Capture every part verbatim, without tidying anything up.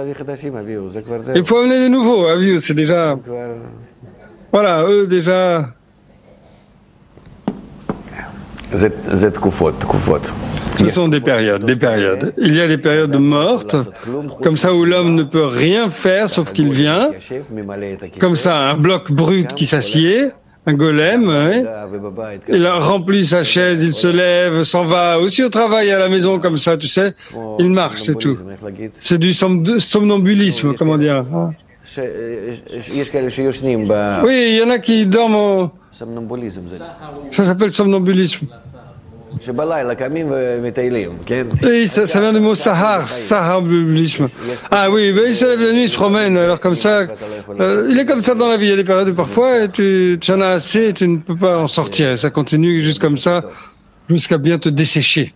Il faut amener des nouveaux, aviou, c'est déjà... Voilà, eux déjà... Ce sont des périodes, des périodes. Il y a des périodes mortes, comme ça où l'homme ne peut rien faire sauf qu'il vient, comme ça un bloc brut qui s'assied, un golem, hein. Il remplit sa chaise, il se lève, s'en va aussi au travail, à la maison, comme ça, tu sais, il marche, c'est tout. C'est du somnambulisme, comment dire. Oui, il y en a qui dorment au... Ça s'appelle somnambulisme. Et ça, ça vient du mot sahar, sahambulisme. Ah oui, ben il se lève la nuit, il se promène, alors comme ça, euh, il est comme ça dans la vie, il y a des périodes où parfois, et tu, tu en as assez, et tu ne peux pas en sortir, et ça continue juste comme ça, jusqu'à bien te dessécher.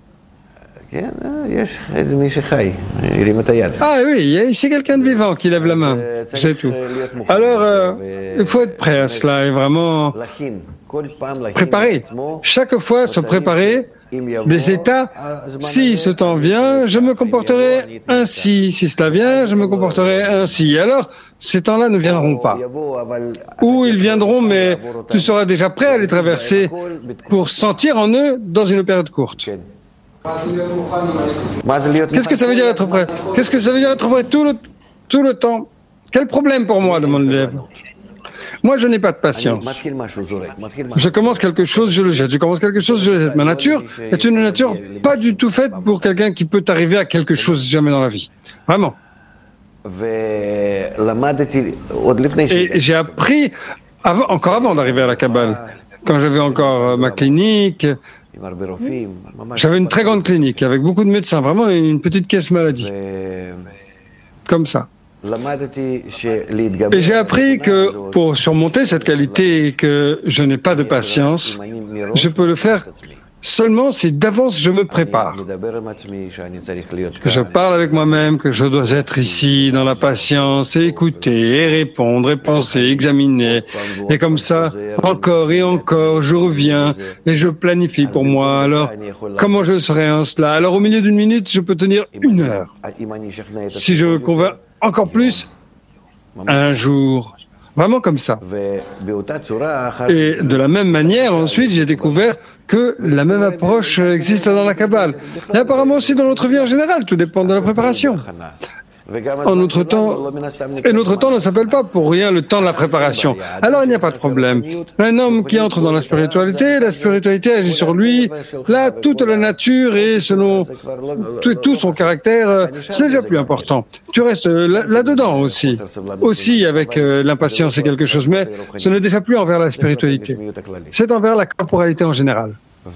Ah oui, c'est quelqu'un de vivant qui lève la main, c'est tout. Alors, euh, il faut être prêt à cela, et vraiment... Préparer. Chaque fois, se préparer des états. Si ce temps vient, je me comporterai ainsi. Si cela vient, je me comporterai ainsi. Alors, ces temps-là ne viendront pas. Ou ils viendront, mais tu seras déjà prêt à les traverser pour sentir en eux dans une période courte. Qu'est-ce que ça veut dire être prêt? Qu'est-ce que ça veut dire être prêt tout le, tout le temps? Quel problème pour moi, demande l'élève. Moi, je n'ai pas de patience. Je commence quelque chose, je le jette. Je commence quelque chose, je le jette. Ma nature est une nature pas du tout faite pour quelqu'un qui peut arriver à quelque chose jamais dans la vie. Vraiment. Et j'ai appris, avant, encore avant d'arriver à la Kabbale, quand j'avais encore ma clinique, j'avais une très grande clinique avec beaucoup de médecins, vraiment une petite caisse maladie. Comme ça. Et j'ai appris que pour surmonter cette qualité et que je n'ai pas de patience, je peux le faire seulement si d'avance je me prépare. Que je parle avec moi-même, que je dois être ici dans la patience et écouter et répondre et penser, examiner. Et comme ça, encore et encore, je reviens et je planifie pour moi. Alors, comment je serai en cela? Alors, au milieu d'une minute, je peux tenir une heure. Si je me convainc encore plus, un jour. Vraiment comme ça. Et de la même manière, ensuite, j'ai découvert que la même approche existe dans la Kabbale. Et apparemment aussi dans notre vie en général, tout dépend de la préparation. En notre temps, et notre temps ne s'appelle pas pour rien le temps de la préparation. Alors il n'y a pas de problème. Un homme qui entre dans la spiritualité, la spiritualité agit sur lui. Là, toute la nature et selon tout, tout son caractère, c'est déjà plus important. Tu restes là-dedans aussi. Aussi avec euh, l'impatience, c'est quelque chose, mais ce n'est déjà plus envers la spiritualité. C'est envers la corporalité en général.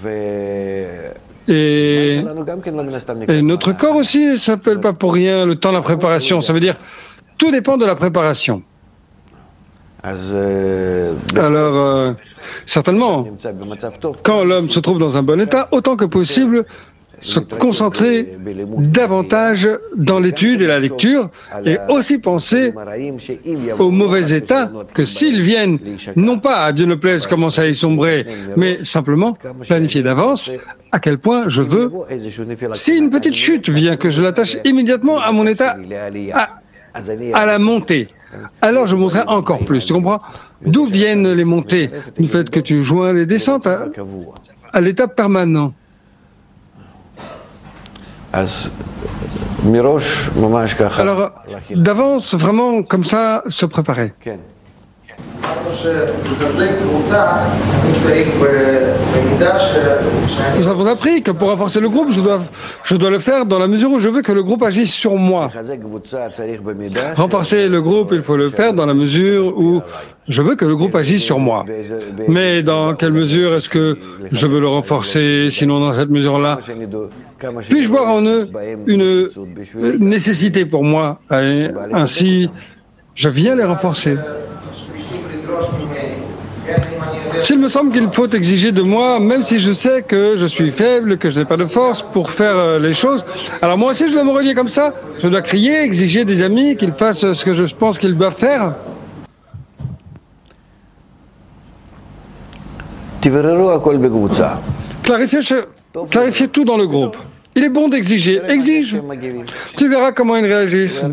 Et, et notre corps aussi ne s'appelle pas pour rien le temps de la préparation. Ça veut dire, tout dépend de la préparation. Alors, euh, certainement, quand l'homme se trouve dans un bon état, autant que possible, se concentrer davantage dans l'étude et la lecture, et aussi penser aux mauvais états que s'ils viennent, non pas à Dieu ne plaise commencer à y sombrer, mais simplement planifier d'avance à quel point je veux. Si une petite chute vient, que je l'attache immédiatement à mon état, à, à la montée, alors je monterai encore plus. Tu comprends? D'où viennent les montées? Du fait que tu joins les descentes à, à l'état permanent. Alors, d'avance, vraiment, comme ça, se préparer. Nous avons appris que pour renforcer le groupe, je dois, je dois le faire dans la mesure où je veux que le groupe agisse sur moi. Renforcer le groupe, il faut le faire dans la mesure où je veux que le groupe agisse sur moi. Mais dans quelle mesure est-ce que je veux le renforcer? Sinon, dans cette mesure-là, puis-je voir en eux une nécessité pour moi? Ainsi, je viens les renforcer. S'il me semble qu'il faut exiger de moi, même si je sais que je suis faible, que je n'ai pas de force pour faire les choses, alors moi aussi je dois me relier comme ça. Je dois crier, exiger des amis qu'ils fassent ce que je pense qu'ils doivent faire. Clarifiez, clarifiez tout dans le groupe. Il est bon d'exiger. Exige. Tu verras comment ils réagissent.